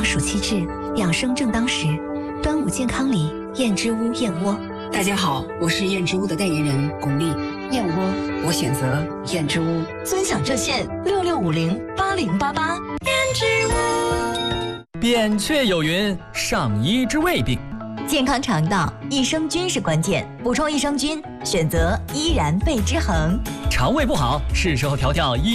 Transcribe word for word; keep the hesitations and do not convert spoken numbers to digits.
暑气至，养生正当时。端午健康礼，燕之屋燕窝。 大家好，我是燕之屋的代言人巩俐。燕窝，我选择燕之屋。 尊享热线六六五零八零八八。燕之屋。 扁鹊有云：上医之未病。 健康肠道，益生菌是关键，补充益生菌，选择依然贝之恒。 肠胃不好，是时候调调益